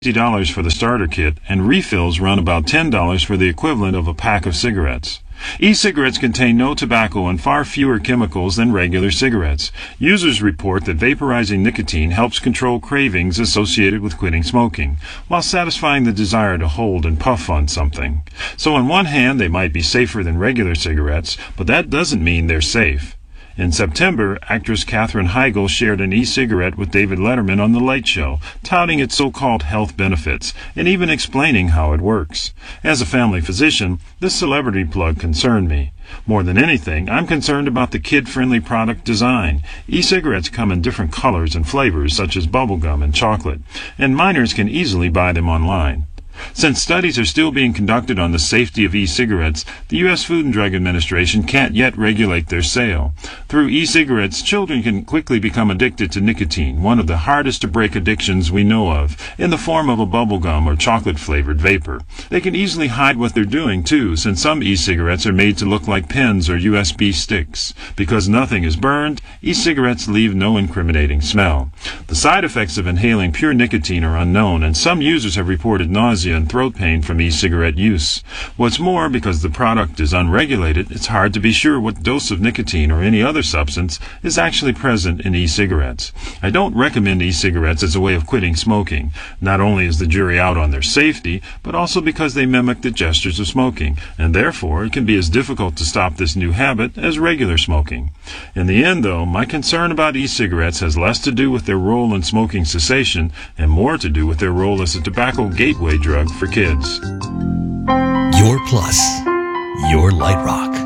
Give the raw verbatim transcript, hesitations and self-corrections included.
fifty dollars for the starter kit, and refills run about ten dollars for the equivalent of a pack of cigarettes. E-cigarettes contain no tobacco and far fewer chemicals than regular cigarettes. Users report that vaporizing nicotine helps control cravings associated with quitting smoking, while satisfying the desire to hold and puff on something. So on one hand, they might be safer than regular cigarettes, but that doesn't mean they're safe. In September, actress Katherine Heigl shared an e-cigarette with David Letterman on The Late Show, touting its so-called health benefits, and even explaining how it works. As a family physician, this celebrity plug concerned me. More than anything, I'm concerned about the kid-friendly product design. E-cigarettes come in different colors and flavors, such as bubblegum and chocolate, and minors can easily buy them online. Since studies are still being conducted on the safety of e-cigarettes, the U S Food and Drug Administration can't yet regulate their sale. Through e-cigarettes, children can quickly become addicted to nicotine, one of the hardest to break addictions we know of, in the form of a bubblegum or chocolate-flavored vapor. They can easily hide what they're doing, too, since some e-cigarettes are made to look like pens or U S B sticks. Because nothing is burned, e-cigarettes leave no incriminating smell. The side effects of inhaling pure nicotine are unknown, and some users have reported nausea and throat pain from e-cigarette use. What's more, because the product is unregulated, it's hard to be sure what dose of nicotine or any other substance is actually present in e-cigarettes. I don't recommend e-cigarettes as a way of quitting smoking. Not only is the jury out on their safety, but also because they mimic the gestures of smoking, and therefore it can be as difficult to stop this new habit as regular smoking. In the end, though, my concern about e-cigarettes has less to do with their role in smoking cessation and more to do with their role as a tobacco gateway drug for kids. Your Plus, your Light Rock.